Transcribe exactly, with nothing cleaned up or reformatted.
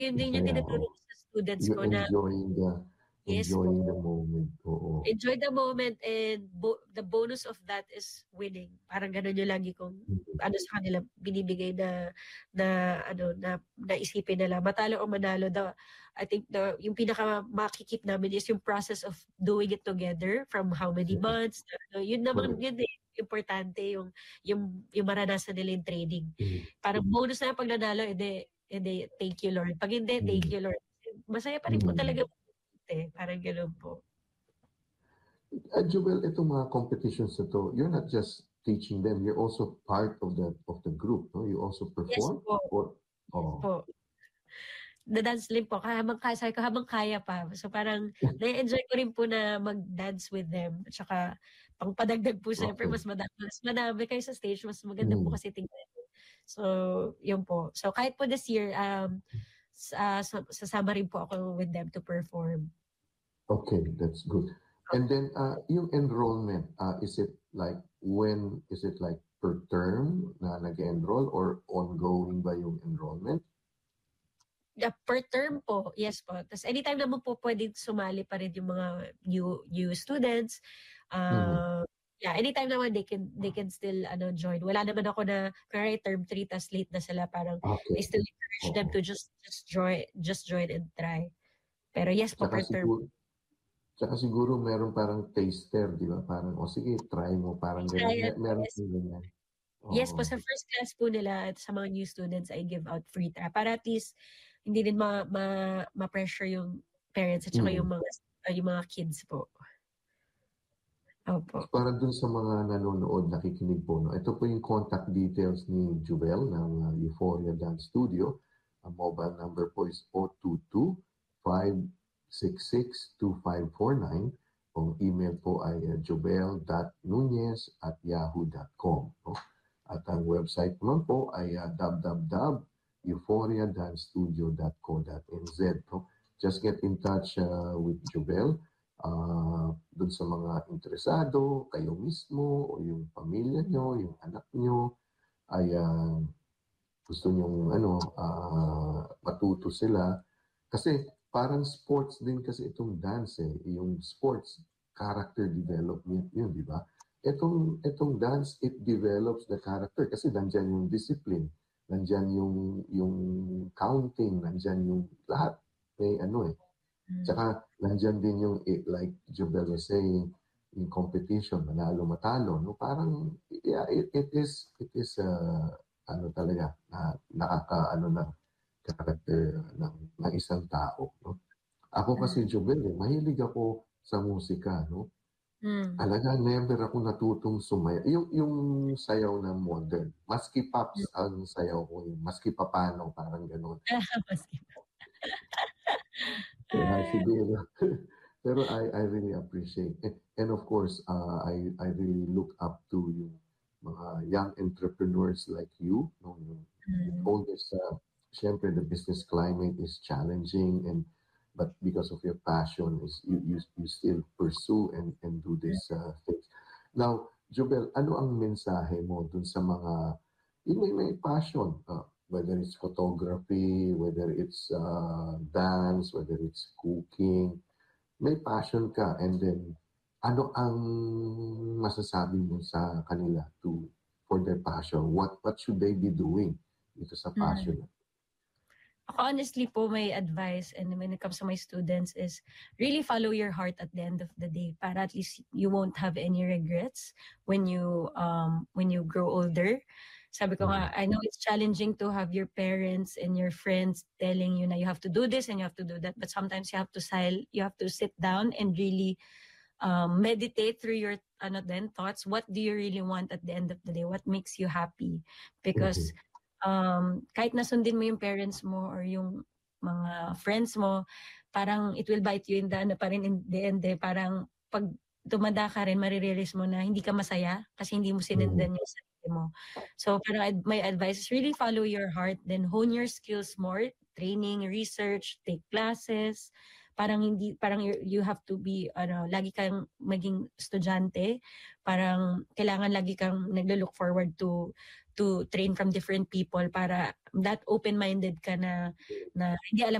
yun din yung Masaya, tinuturo oo. ko sa students You're ko na enjoying the yes enjoying the po. moment, oo. Enjoy the moment and bo the bonus of that is winning. Parang gano'n yung lagi kong Mm. ano sa kanila binibigay na na ano na naisipin nila matalo o manalo the I think the yung pinaka makikip namin is yung process of doing it together from how many Mm. months ano, yun naman Correct. yun eh importante yung yung yung maranasan nila yung training. Mm. Parang bonus na pag nanalo edi edi thank you Lord. Pag hindi thank Mm. you Lord. Masaya pa rin po talaga Mm. eh, parang gano'n po. Ah, Jovel, itong mga competitions na 'to, you're not just teaching them, you're also part of the of the group, no? You also Yes perform po. or Yes oh. po. Da-dance din po habang kaya sabi ko habang kaya pa. So parang na-e-enjoy ko rin po na mag-dance with them at saka pangpadagdag po siyempre Okay. mas mada mas madami kayo sa stage mas maganda po Mm. kasi tingnan. So, yun po. So kahit po this year um sa sa sasama rin po ako with them to perform. Okay, that's good. And then uh, yung enrollment, uh, is it like when is it like per term na nag-enroll or ongoing ba yung enrollment? Yeah, per term po. Yes po. Tapos anytime naman po pwedeng sumali pa rin yung mga new new students. Mhm. Uh, yeah, anytime naman they can they can still ano join. Wala naman ako na kaya term three tas late na sila parang I Okay. still encourage them Oo. to just just join just join and try. Pero yes po Tsaka per term. siguro tsaka siguro meron parang taster, di ba? Parang, o sige, try mo, parang gano'n. Kaya Mer meron yes. din ganyan. Yes po Oo. sa first class po nila at sa mga new students I give out free try para at least hindi din ma ma ma-pressure yung parents at saka yung Mm. mga yung mga kids po. Opo. Para dun sa mga nanonood, nakikinig po, no, ito po yung contact details ni Jovel ng uh, Euphoria Dance Studio. Ang mobile number po is zero two two, five six six, two five four nine. Ang email po ay uh, jovel dot nunez at yahoo dot com. No? At ang website naman po ay uh, w w w dot euphoria dance studio dot co dot n z. No? Just get in touch uh, with Jovel. Uh, dun sa mga interesado, kayo mismo, o yung pamilya nyo, yung anak nyo, ay uh, gusto nyong ano, uh, matuto sila. Kasi parang sports din kasi itong dance eh. Yung sports, character development yun, di ba? Itong, itong dance, it develops the character kasi nandyan yung discipline, nandyan yung, yung counting, nandyan yung lahat. May ano eh. Tsaka nandyan din yung, like Jovel was saying, yung competition, manalo matalo, no? Parang, yeah, it, it is, it is, uh, ano talaga, na, nakaka, ano na, character ng, ng isang tao, no? Ako kasi, Jovel, eh, mahilig ako sa musika, no? Mm. Talaga, never ako natutong sumaya. Yung, yung sayaw na modern, maski pops ang sayaw ko, yung maski papano, parang gano'n. Yeah, siguro. Pero I I really appreciate it. And of course, uh, I I really look up to yung mga young entrepreneurs like you. No, yung, with Mm. all this, uh, syempre the business climate is challenging, and but because of your passion, is you you, you still pursue and and do this uh, things. Now, Jovel, ano ang mensahe mo dun sa mga yung may, may passion? Uh, whether it's photography, whether it's uh, dance, whether it's cooking, may passion ka, and then ano ang masasabi mo sa kanila to for their passion? What what should they be doing dito sa Mm. passion? Ako honestly po, my advice and when it comes to my students is really follow your heart at the end of the day para at least you won't have any regrets when you um when you grow older. Sabi ko nga, I know it's challenging to have your parents and your friends telling you na you have to do this and you have to do that, but sometimes you have to sil- you have to sit down and really um, meditate through your ano then thoughts. What do you really want at the end of the day? What makes you happy? Because um, kahit nasundin mo yung parents mo or yung mga friends mo, parang it will bite you in the ano pa rin in the end eh. Parang pag tumanda ka rin, marirealize mo na hindi ka masaya kasi hindi mo sinundan yung sarili mo. So parang ad- my advice is really follow your heart, then hone your skills more, training, research, take classes, parang hindi parang you, you have to be ano lagi kang maging estudyante, parang kailangan lagi kang naglo-look forward to to train from different people para that open-minded ka na na hindi alam